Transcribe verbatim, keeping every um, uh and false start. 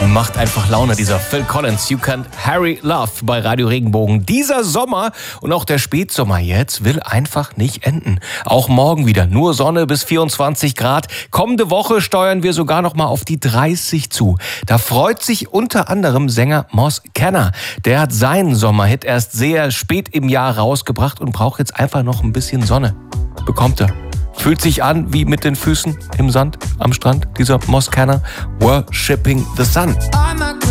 Macht einfach Laune, dieser Phil Collins. You Can Harry Love bei Radio Regenbogen. Dieser Sommer und auch der Spätsommer jetzt will einfach nicht enden. Auch morgen wieder nur Sonne bis vierundzwanzig Grad. Kommende Woche steuern wir sogar noch mal auf die dreißig zu. Da freut sich unter anderem Sänger Moss Kenner. Der hat seinen Sommerhit erst sehr spät im Jahr rausgebracht und braucht jetzt einfach noch ein bisschen Sonne. Bekommt er. Fühlt sich an wie mit den Füßen im Sand am Strand, dieser Moss Kenner. Worshipping the Sun.